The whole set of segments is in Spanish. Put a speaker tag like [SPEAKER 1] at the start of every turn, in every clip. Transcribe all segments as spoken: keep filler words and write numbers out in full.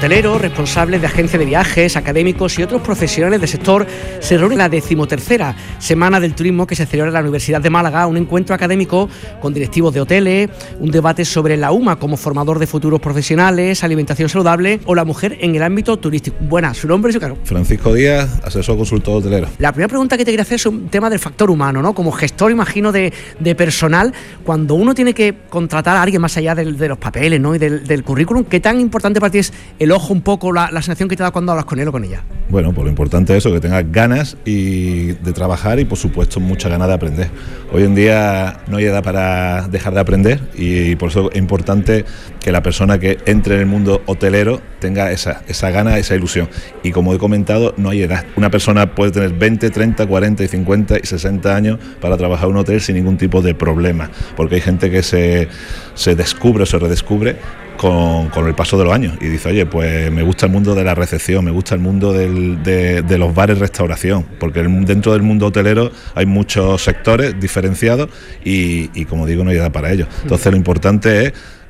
[SPEAKER 1] hoteleros, responsables de agencias de viajes, académicos y otros profesionales del sector se reúnen en la decimotercera Semana del Turismo que se celebra en la Universidad de Málaga, un encuentro académico con directivos de hoteles, un debate sobre la U M A como formador de futuros profesionales, alimentación saludable o la mujer en el ámbito turístico. Buenas, su nombre y su cargo.
[SPEAKER 2] Francisco Díaz, asesor consultor hotelero.
[SPEAKER 1] La primera pregunta que te quería hacer es un tema del factor humano, ¿no? Como gestor, imagino, de, de personal, cuando uno tiene que contratar a alguien más allá del, de los papeles, ¿no? Y del, del currículum, ¿qué tan importante para ti es el ojo, un poco, la, la sensación que te da cuando hablas con él o con ella?
[SPEAKER 2] Bueno, pues lo importante es eso, que tengas ganas y de trabajar y, por supuesto, mucha ganas de aprender. Hoy en día no hay edad para dejar de aprender y por eso es importante que la persona que entre en el mundo hotelero tenga esa, esa gana, esa ilusión. Y como he comentado, no hay edad. Una persona puede tener veinte, treinta, cuarenta, y cincuenta y sesenta años para trabajar en un hotel sin ningún tipo de problema, porque hay gente que se, se descubre o se redescubre Con, con el paso de los años y dice, oye, pues me gusta el mundo de la recepción, me gusta el mundo del, de, de los bares, restauración, porque el, dentro del mundo hotelero hay muchos sectores diferenciados y, y como digo, no hay edad para ello. Entonces lo importante es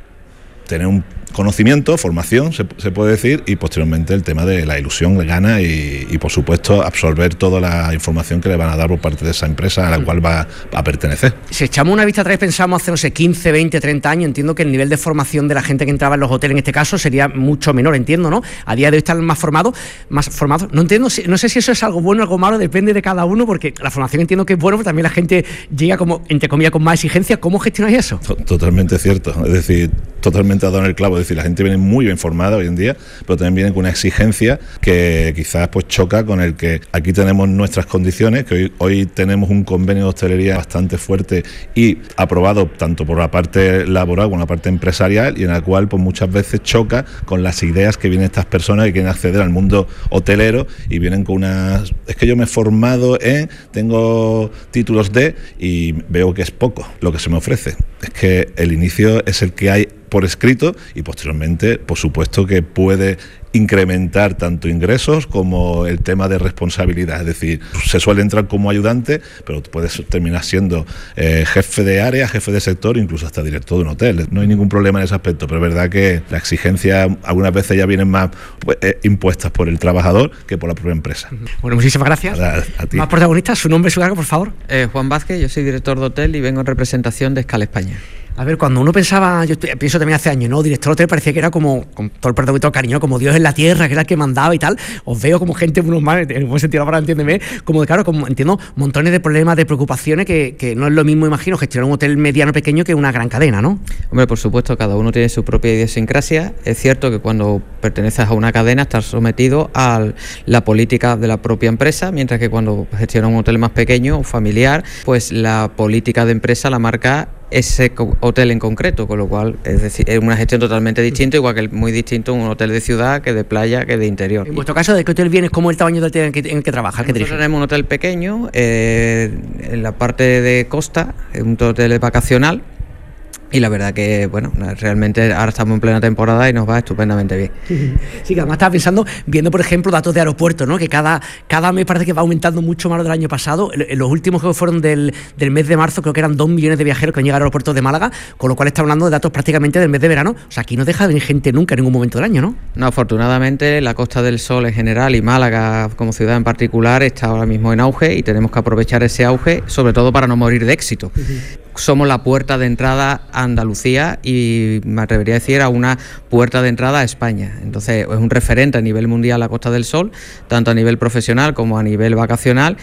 [SPEAKER 2] tener un conocimiento, formación, se, se puede decir, y posteriormente el tema de la ilusión, la gana y, y por supuesto absorber toda la información que le van a dar por parte de esa empresa a la cual va a pertenecer. Si
[SPEAKER 1] echamos una vista atrás, pensamos hace, no sé, quince, veinte, treinta años, entiendo que el nivel de formación de la gente que entraba en los hoteles en este caso sería mucho menor, entiendo, ¿no? A día de hoy están más formados, más formados. No entiendo, no sé si eso es algo bueno o algo malo, depende de cada uno, porque la formación entiendo que es bueno, pero también la gente llega como, entre comillas, con más exigencias. ¿Cómo gestionáis eso?
[SPEAKER 2] Totalmente cierto, es decir, totalmente ha dado en el clavo, es decir, la gente viene muy bien formada hoy en día, pero también viene con una exigencia que quizás pues choca con el que aquí tenemos nuestras condiciones, que hoy, hoy tenemos un convenio de hostelería bastante fuerte y aprobado tanto por la parte laboral como la parte empresarial, y en la cual pues muchas veces choca con las ideas que vienen estas personas que quieren acceder al mundo hotelero y vienen con unas, es que yo me he formado en, tengo títulos de, y veo que es poco lo que se me ofrece. Es que el inicio es el que hay por escrito y posteriormente, por supuesto, que puede incrementar tanto ingresos como el tema de responsabilidad. Es decir, se suele entrar como ayudante, pero puedes terminar siendo eh, jefe de área, jefe de sector, incluso hasta director de un hotel. No hay ningún problema en ese aspecto, pero es verdad que la exigencia algunas veces ya vienen más pues, eh, impuestas por el trabajador que por la propia empresa.
[SPEAKER 1] Bueno, muchísimas gracias.
[SPEAKER 2] A, a ti.
[SPEAKER 1] Más protagonistas, su nombre y su cargo, por favor.
[SPEAKER 3] Eh, Juan Vázquez, yo soy director de hotel y vengo en representación de Escala España.
[SPEAKER 1] A ver, cuando uno pensaba, yo pienso también hace años, ¿no? Director de hotel parecía que era como, con todo el perdón y todo el cariño, como Dios en la tierra, que era el que mandaba y tal. Os veo como gente, unos más, en el buen sentido ahora, entiéndeme, como de claro, como entiendo, montones de problemas, de preocupaciones, que, que no es lo mismo, imagino, gestionar un hotel mediano pequeño que una gran cadena, ¿no?
[SPEAKER 3] Hombre, por supuesto, cada uno tiene su propia idiosincrasia. Es cierto que cuando perteneces a una cadena estás sometido a la política de la propia empresa, mientras que cuando gestionas un hotel más pequeño o familiar, pues la política de empresa la marca ese hotel en concreto, con lo cual es decir, es una gestión totalmente distinta, igual que muy distinto un hotel de ciudad que de playa que de interior.
[SPEAKER 1] En vuestro caso, ¿de qué hotel vienes? ¿Cómo es el tamaño del hotel en el que, en el que trabajas?
[SPEAKER 3] Nosotros tenemos un hotel pequeño, eh, en la parte de costa, un hotel vacacional, y la verdad que, bueno, realmente ahora estamos en plena temporada y nos va estupendamente bien.
[SPEAKER 1] Sí, que además estaba pensando, viendo por ejemplo datos de aeropuertos, ¿no? Que cada, cada mes parece que va aumentando mucho más lo del año pasado. En los últimos que fueron del, del mes de marzo, creo que eran dos millones de viajeros que han llegado al aeropuerto de Málaga, con lo cual está hablando de datos prácticamente del mes de verano. O sea, aquí no deja de venir gente nunca en ningún momento del año, ¿no?
[SPEAKER 3] No, afortunadamente la Costa del Sol en general y Málaga como ciudad en particular está ahora mismo en auge y tenemos que aprovechar ese auge, sobre todo para no morir de éxito. Uh-huh. Somos la puerta de entrada a Andalucía y me atrevería a decir a una puerta de entrada a España. Entonces es un referente a nivel mundial la Costa del Sol, tanto a nivel profesional como a nivel vacacional,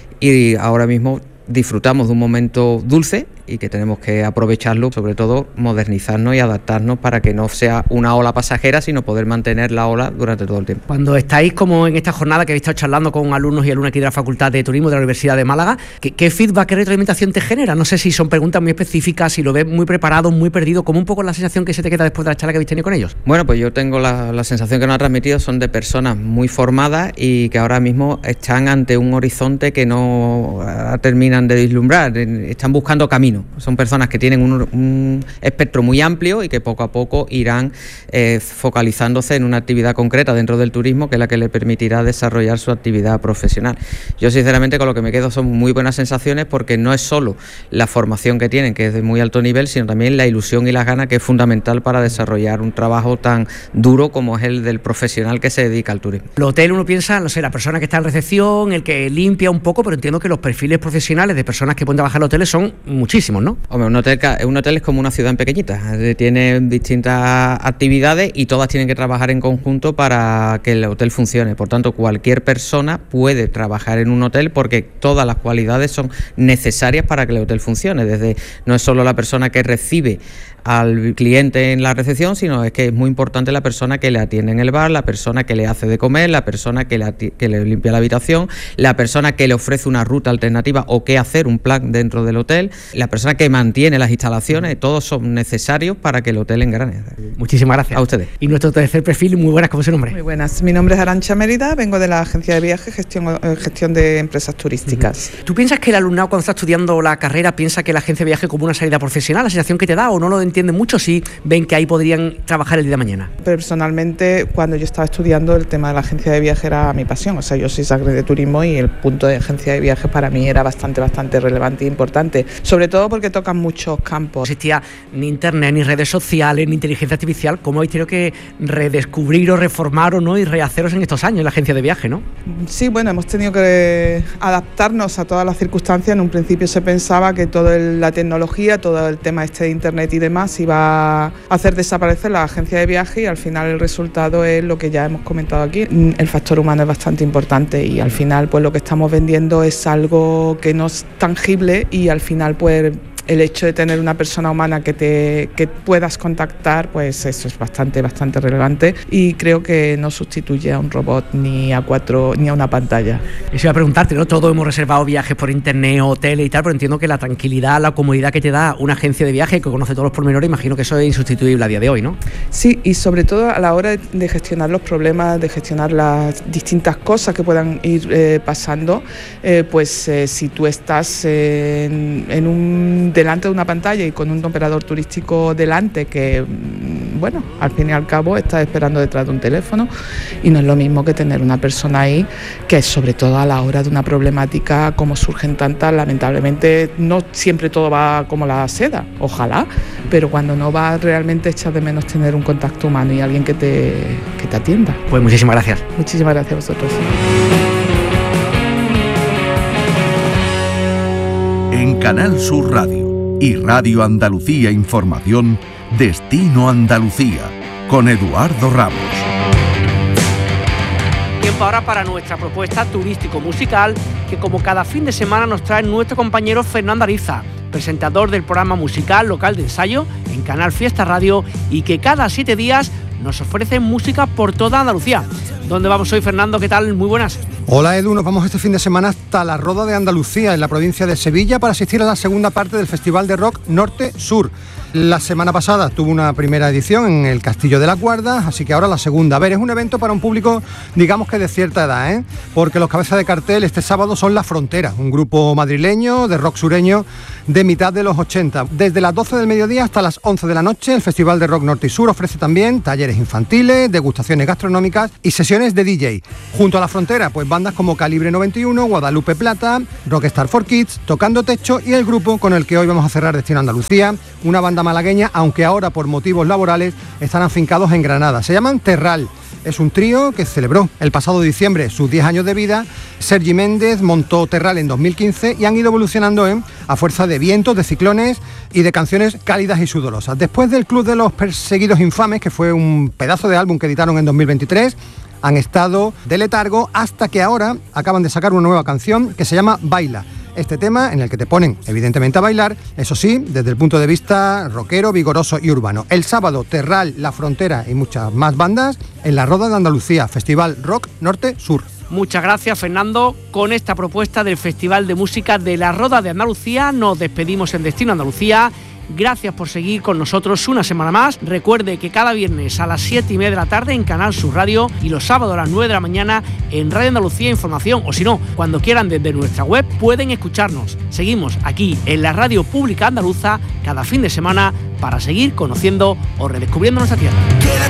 [SPEAKER 3] y ahora mismo disfrutamos de un momento dulce y que tenemos que aprovecharlo, sobre todo modernizarnos y adaptarnos para que no sea una ola pasajera, sino poder mantener la ola durante todo el tiempo.
[SPEAKER 1] Cuando estáis como en esta jornada que habéis estado charlando con alumnos y alumnas aquí de la Facultad de Turismo de la Universidad de Málaga, ¿qué, qué feedback, qué retroalimentación te genera? No sé si son preguntas muy específicas, si lo ves muy preparado, muy perdido, como un poco la sensación que se te queda después de la charla que habéis tenido con ellos.
[SPEAKER 3] Bueno, pues yo tengo la, la sensación que nos ha transmitido son de personas muy formadas y que ahora mismo están ante un horizonte que no terminan de vislumbrar, están buscando camino. destino. Son personas que tienen un, un espectro muy amplio y que poco a poco irán eh, focalizándose en una actividad concreta dentro del turismo, que es la que le permitirá desarrollar su actividad profesional. Yo sinceramente con lo que me quedo son muy buenas sensaciones, porque no es solo la formación que tienen, que es de muy alto nivel, sino también la ilusión y las ganas, que es fundamental para desarrollar un trabajo tan duro como es el del profesional que se dedica al turismo.
[SPEAKER 1] El hotel, uno piensa, no sé, la persona que está en recepción, el que limpia un poco, pero entiendo que los perfiles profesionales de personas que pueden trabajar en hoteles son muchísimos, ¿no?
[SPEAKER 3] Hombre, un hotel, un hotel es como una ciudad pequeñita, tiene distintas actividades y todas tienen que trabajar en conjunto para que el hotel funcione. Por tanto, cualquier persona puede trabajar en un hotel, porque todas las cualidades son necesarias para que el hotel funcione. Desde, no es solo la persona que recibe al cliente en la recepción, sino es que es muy importante la persona que le atiende en el bar, la persona que le hace de comer, la persona que le, que le limpia la habitación, la persona que le ofrece una ruta alternativa o qué hacer, un plan dentro del hotel, la persona que mantiene las instalaciones. Todos son necesarios para que el hotel engrane.
[SPEAKER 1] Muchísimas gracias.
[SPEAKER 3] A ustedes.
[SPEAKER 1] Y nuestro tercer perfil, muy buenas, ¿cómo es su nombre?
[SPEAKER 4] Muy buenas, mi nombre es Arantxa Mérida, vengo de la agencia de viajes, gestión, gestión de empresas turísticas.
[SPEAKER 1] ¿Tú piensas que el alumnado, cuando está estudiando la carrera, piensa que la agencia de viaje como una salida profesional, la sensación que te da, o no lo entienden mucho si ven que ahí podrían trabajar el día de mañana?
[SPEAKER 4] Personalmente, cuando yo estaba estudiando, el tema de la agencia de viaje era mi pasión. O sea, yo soy sangre de turismo y el punto de agencia de viajes para mí era bastante, bastante relevante e importante, sobre todo porque tocan muchos campos.
[SPEAKER 1] No existía ni internet, ni redes sociales, ni inteligencia artificial. ¿Cómo habéis tenido que redescubrir o reformar o no y rehaceros en estos años en la agencia de viaje, no?
[SPEAKER 4] Sí, bueno, hemos tenido que adaptarnos a todas las circunstancias. En un principio se pensaba que toda la tecnología, todo el tema este de internet y demás iba a hacer desaparecer la agencia de viaje, y al final el resultado es lo que ya hemos comentado aquí. El factor humano es bastante importante, y al final pues lo que estamos vendiendo es algo que no es tangible, y al final pues el hecho de tener una persona humana que te que puedas contactar, pues eso es bastante, bastante relevante, y creo que no sustituye a un robot ni a cuatro ni a una pantalla.
[SPEAKER 1] Eso iba a preguntarte, ¿no? Todos hemos reservado viajes por internet, hoteles y tal, pero entiendo que la tranquilidad, la comodidad que te da una agencia de viaje que conoce todos los pormenores, imagino que eso es insustituible a día de hoy, ¿no?
[SPEAKER 4] Sí, y sobre todo a la hora de gestionar los problemas, de gestionar las distintas cosas que puedan ir eh, pasando, eh, pues eh, si tú estás eh, en, en un delante de una pantalla y con un operador turístico delante que, bueno, al fin y al cabo estás esperando detrás de un teléfono, y no es lo mismo que tener una persona ahí, que sobre todo a la hora de una problemática como surgen tantas, lamentablemente no siempre todo va como la seda, ojalá, pero cuando no va, realmente echas de menos tener un contacto humano y alguien que te, que te atienda.
[SPEAKER 1] Pues muchísimas gracias.
[SPEAKER 4] Muchísimas gracias a vosotros.
[SPEAKER 5] En Canal Sur Radio y Radio Andalucía Información, Destino Andalucía, con Eduardo Ramos.
[SPEAKER 1] Tiempo ahora para nuestra propuesta turístico-musical, que como cada fin de semana nos trae nuestro compañero Fernando Ariza, presentador del programa musical local de ensayo en Canal Fiesta Radio, y que cada siete días nos ofrece música por toda Andalucía. ¿Dónde vamos hoy, Fernando? ¿Qué tal? Muy buenas.
[SPEAKER 6] Hola Edu, nos vamos este fin de semana hasta la Roda de Andalucía, en la provincia de Sevilla, para asistir a la segunda parte del Festival de Rock Norte-Sur. La semana pasada tuvo una primera edición en el Castillo de la Guarda, así que ahora la segunda. A ver, es un evento para un público, digamos que de cierta edad, ¿eh? Porque los cabezas de cartel este sábado son La Frontera, un grupo madrileño de rock sureño de mitad de los ochenta. Desde las doce del mediodía hasta las once de la noche, el Festival de Rock Norte y Sur ofrece también talleres infantiles, degustaciones gastronómicas y sesiones de D J. Junto a La Frontera, pues bandas como Calibre noventa y uno, Guadalupe Plata, Rockstar for Kids, Tocando Techo y el grupo con el que hoy vamos a cerrar Destino Andalucía, una banda malagueña, aunque ahora por motivos laborales están afincados en Granada. Se llaman Terral. Es un trío que celebró el pasado diciembre sus diez años de vida. Sergi Méndez montó Terral en dos mil quince y han ido evolucionando ¿eh? a fuerza de vientos, de ciclones y de canciones cálidas y sudorosas. Después del Club de los Perseguidos Infames, que fue un pedazo de álbum que editaron en dos mil veintitrés, han estado de letargo hasta que ahora acaban de sacar una nueva canción que se llama Baila. Este tema en el que te ponen evidentemente a bailar, eso sí, desde el punto de vista rockero, vigoroso y urbano. El sábado, Terral, La Frontera y muchas más bandas en la Roda de Andalucía, Festival Rock Norte-Sur.
[SPEAKER 1] Muchas gracias, Fernando. Con esta propuesta del Festival de Música de la Roda de Andalucía nos despedimos en Destino Andalucía. Gracias por seguir con nosotros una semana más. Recuerde que cada viernes a las siete y media de la tarde en Canal Sur Radio y los sábados a las nueve de la mañana en Radio Andalucía Información, o si no, cuando quieran desde nuestra web pueden escucharnos. Seguimos aquí en la Radio Pública Andaluza cada fin de semana para seguir conociendo o redescubriendo nuestra tierra.